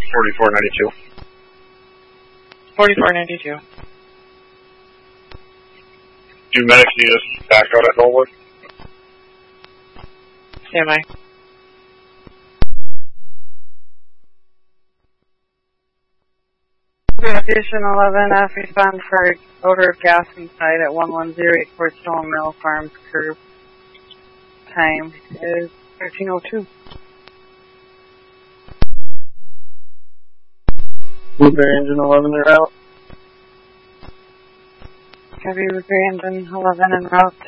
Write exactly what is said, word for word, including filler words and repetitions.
forty-four ninety-two. forty-four ninety-two. Do medics need us back out at Norwood? Stand by. Station eleven F, respond for odor of gas inside at one one zero eight four Stone Mill Farms curb. Time is thirteen oh two. Blueberry Engine eleven en route. Copy, Blueberry Engine eleven en route